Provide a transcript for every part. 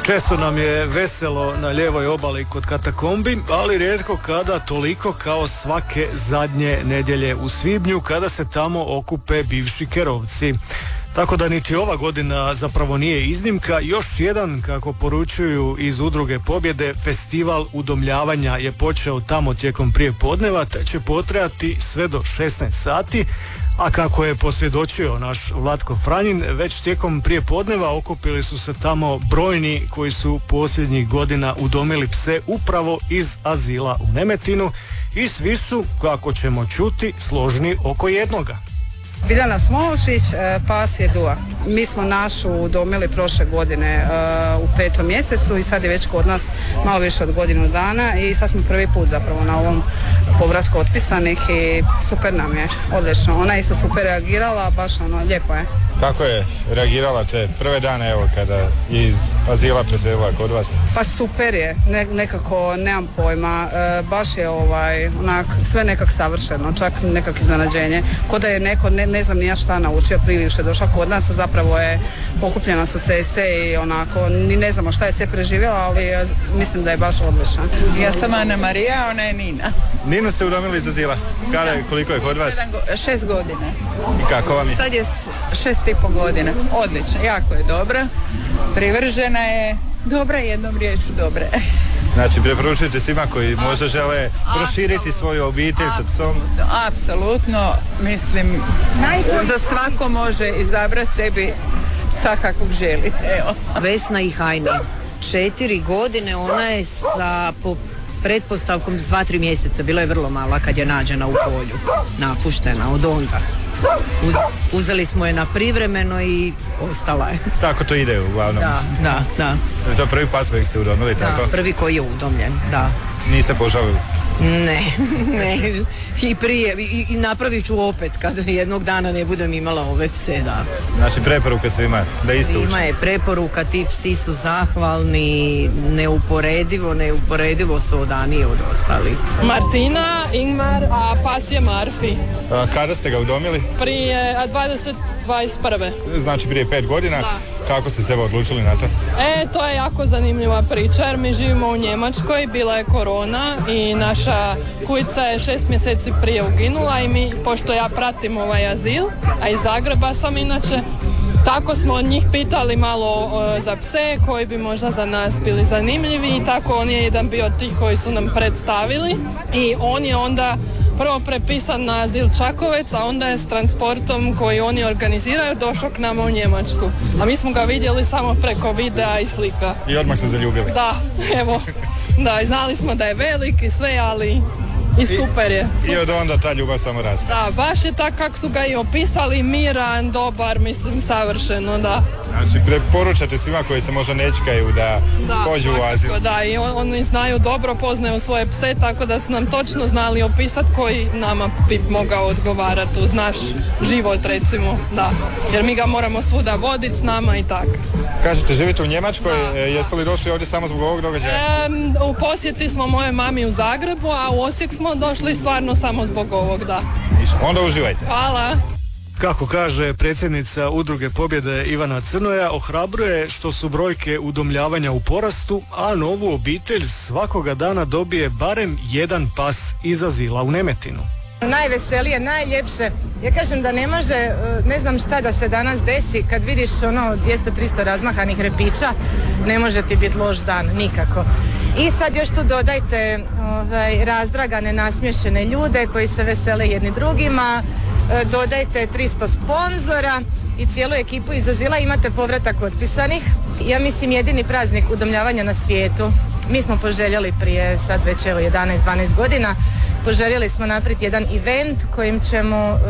Često nam je veselo na lijevoj obali kod katakombi, ali rijetko kada toliko kao svake zadnje nedjelje u svibnju kada se tamo okupe bivši kerovci. Tako da niti ova godina zapravo nije iznimka. Još jedan, kako poručuju iz Udruge Pobjede, festival udomljavanja je počeo tamo tijekom prijepodneva te će potrajati sve do 16 sati. A kako je posvjedočio naš Vlatko Franjin, već tijekom prijepodneva okupili su se tamo brojni koji su posljednjih godina udomili pse upravo iz azila u Nemetinu i svi su, kako ćemo čuti, složni oko jednoga. Biljana Smolčić, pas je Dua. Mi smo našu udomili prošle godine u 5. mjesecu i sad je već kod nas malo više od godinu dana i sad smo prvi put zapravo na ovom povratku otpisanih i super nam je, odlično. Ona je isto super reagirala, baš lijepo je. Kako je reagirala te prve dane, evo, kada je iz azila preselila kod vas? Pa super je, nekako nemam pojma, baš je sve nekak savršeno, čak nekak iznenađenje. Ko da je neko, ne znam ni ja šta naučio prije više došla kod nas, zapravo je pokupljena sa ceste i onako, ni ne znamo šta je sve preživjela, ali mislim da je baš odlična. Ja sam Ana Marija, ona je Nina. Ninu ste udomili iz azila? Koliko je kod vas? 6 godina. I kako vam je? Sad je 6,5 godina. Odlično, jako je dobra. Privržena je. Dobra, jednom riječu dobra. Znači, preporučujete svima koji možda žele proširiti svoju obitelj sa psom? Apsolutno, mislim, za svako može izabrati sebi psa kakvog želi. Evo. Vesna i Hajni. 4 godine, ona je sa pretpostavkom s 2-3 mjeseca, bila je vrlo mala kad je nađena u polju, napuštena od onda. Uzeli smo je na privremeno i ostala je. Tako to ide uglavnom? Da. To je prvi pas kojeg ste udomili, tako? Da, prvi koji je udomljen, da. Niste požalili? Ne. I prije, i napravit ću opet kad jednog dana ne budem imala ove pse, da. Znači preporuka svima da isto uči? Svima je preporuka, ti psi su zahvalni, neuporedivo su odaniji od ostalih. Martina, Ingmar, a pas je Marfi. Kada ste ga udomili? Prije 21. Znači prije 5 godina. Da. Kako ste se odlučili na to? To je jako zanimljiva priča jer mi živimo u Njemačkoj, bila je korona i naša kujica je 6 mjeseci prije uginula i mi, pošto ja pratim ovaj azil, a iz Zagreba sam inače, tako smo od njih pitali malo za pse koji bi možda za nas bili zanimljivi i tako on je jedan bio od tih koji su nam predstavili i on je onda prvo prepisan na azil Čakovec, a onda je s transportom koji oni organiziraju došao k nama u Njemačku. A mi smo ga vidjeli samo preko videa i slika. I odmah se zaljubili? Da, evo. Da, i znali smo da je velik i sve, ali i super je. I od onda ta ljubav samo raste. Da, baš je tako kako su ga i opisali, miran, dobar, mislim, savršeno, da. Znači, preporučate svima koji se možda nečkaju da pođu u azil. Da, i oni znaju dobro, poznaju svoje pse, tako da su nam točno znali opisati koji nama bi mogao odgovarati uz naš život, recimo, da. Jer mi ga moramo svuda voditi s nama i tako. Kažete, živite u Njemačkoj, jeste li došli ovdje samo zbog ovog događaja? U posjeti smo moje mami u Zagrebu, a u Osijek smo došli stvarno samo zbog ovog, da. Onda uživajte. Hvala. Kako kaže predsjednica Udruge Pobjede Ivana Crnoja, ohrabruje što su brojke udomljavanja u porastu, a novu obitelj svakoga dana dobije barem jedan pas iz azila u Nemetinu. Najveselije, najljepše. Ja kažem da ne može, ne znam šta da se danas desi kad vidiš 200-300 razmahanih repića, ne može ti biti loš dan, nikako. I sad još tu dodajte razdragane, nasmiješene ljude koji se vesele jedni drugima, dodajte 300 sponzora i cijelu ekipu iz azila, imate povratak otpisanih. Ja mislim jedini praznik udomljavanja na svijetu. Mi smo poželjeli prije sad već 11-12 godina, poželjeli smo napraviti jedan event kojim ćemo,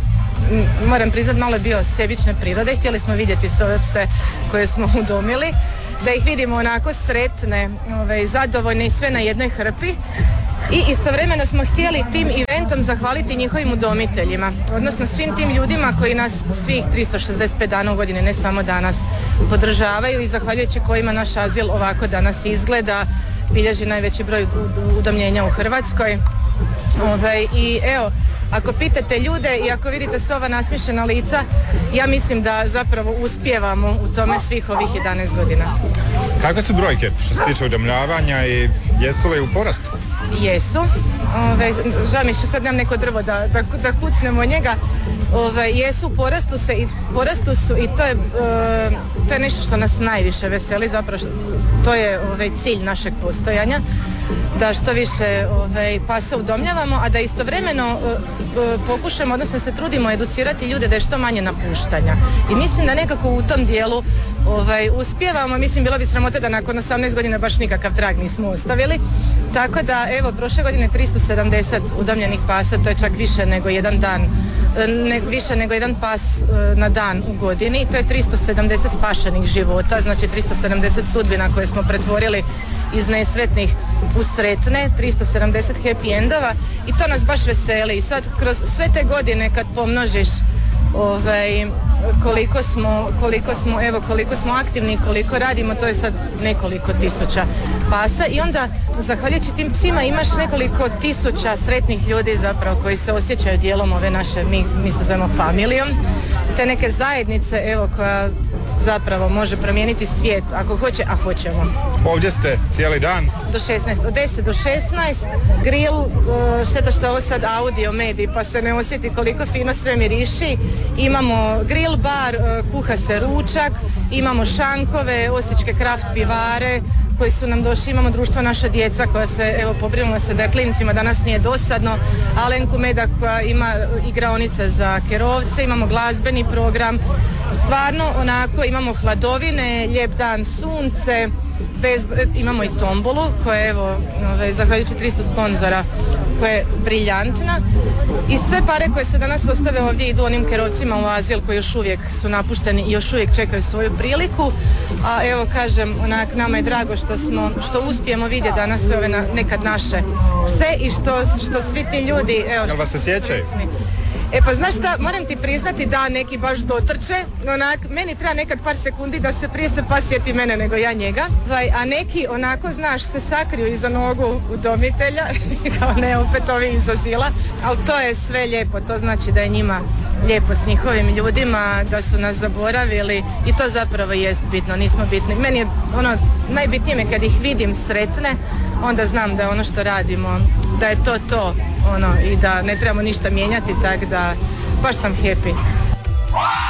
moram priznat, malo je bio sebične prirode, htjeli smo vidjeti sve ove pse koje smo udomili, da ih vidimo onako sretne, zadovoljne i sve na jednoj hrpi. I istovremeno smo htjeli tim eventom zahvaliti njihovim udomiteljima, odnosno svim tim ljudima koji nas svih 365 dana u godini, ne samo danas, podržavaju i zahvaljujući kojima naš azil ovako danas izgleda, bilježi najveći broj udomljenja u Hrvatskoj. I evo, ako pitate ljude i ako vidite sva ova nasmiješena lica, ja mislim da zapravo uspijevamo u tome svih ovih 11 godina. Kakve su brojke što se tiče udomljavanja i jesu li u porastu? Jesu. Žao mi što sad nemam neko drvo da kucnemo njega. Jesu, porastu su i to je nešto što nas najviše veseli, zapravo to je cilj našeg postojanja, da što više pasa udomljavamo, a da istovremeno pokušamo, odnosno se trudimo educirati ljude da je što manje napuštanja. I mislim da nekako u tom dijelu uspijevamo. Mislim, bilo bi sramota da nakon 18 godina baš nikakav trag nismo ostavili. Tako da, evo, prošle godine 370 udomljenih pasa, to je čak više nego jedan dan, više nego jedan pas na dan u godini. To je 370 spašenih života, znači 370 sudbina koje smo pretvorili iz nesretnih u sretne, 370 happy endova i to nas baš veseli. I sad kroz sve te godine kad pomnožiš koliko smo aktivni, koliko radimo, to je sad nekoliko tisuća pasa i onda zahvaljujući tim psima imaš nekoliko tisuća sretnih ljudi zapravo koji se osjećaju dijelom ove naše, mi se zovemo familijom, te neke zajednice koja zapravo može promijeniti svijet ako hoće, a hoćemo. Ovdje ste cijeli dan? Do 16, od 10 do 16, grill, šteta što je ovo sad audio medij pa se ne osjeti koliko fino sve miriši. Imamo grill bar, kuha se ručak, imamo šankove, osječke kraft pivare koji su nam došli, imamo društvo Naša djeca koja se pobrinula se da klincima danas nije dosadno, Alenku Medak koja ima igraonice za kerovce, imamo glazbeni program, stvarno onako imamo hladovine, lijep dan, sunce, imamo i tombolu koja je zahvaljujući 300 sponzora koja je briljantna i sve pare koje se danas ostave ovdje idu onim kerovcima u azil koji još uvijek su napušteni i još uvijek čekaju svoju priliku, a kažem, nama je drago što uspijemo vidjeti danas sve ove nekad naše pse i što svi ti ljudi, jel vas se sjećaju? Pa znaš šta, moram ti priznati da neki baš dotrče, meni treba nekad par sekundi da se prije se pas sjeti mene nego ja njega, a neki onako, znaš, se sakriju iza nogu udomitelja, kao ne opet ovi iz azila, ali to je sve lijepo, to znači da je njima lijepo s njihovim ljudima, da su nas zaboravili i to zapravo jest bitno, nismo bitni. Meni je najbitnije me kad ih vidim sretne, onda znam da je ono što radimo, da je to i da ne trebamo ništa mijenjati, tako da baš sam happy.